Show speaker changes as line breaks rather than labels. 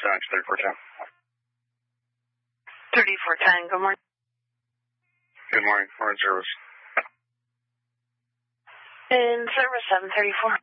3410.
3410, good morning.
Good morning. Morning service.
In service 734.